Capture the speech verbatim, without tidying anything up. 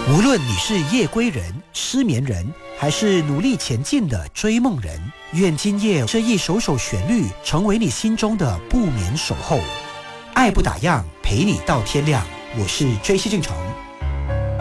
无论你是夜归人、失眠人，还是努力前进的追梦人，愿今夜这一首首旋律成为你心中的不眠守候。爱不打烊，陪你到天亮。我是追西正成。